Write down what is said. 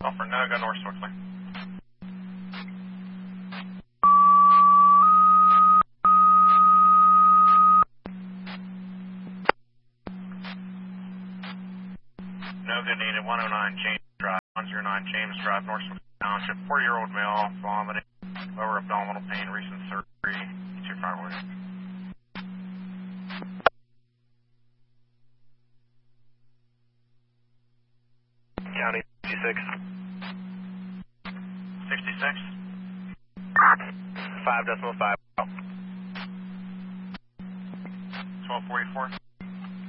Offer no, go north swiftly. No good needed, 109 James Drive, 109 James Drive, North Swift Township, 4-year-old male, vomiting, lower abdominal pain, recent surgery, 2 front wheel. County 66. 66? 5.5. 1244?